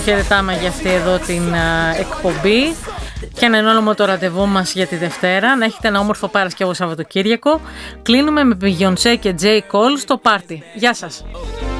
Χαιρετάμε για αυτή εδώ την εκπομπή και ανανεώνουμε το ραντεβού μας για τη Δευτέρα. Να έχετε ένα όμορφο Παρασκευό Σαββατοκύριακο. Κλείνουμε με Beyoncé και J. Cole στο πάρτι. Γεια σας.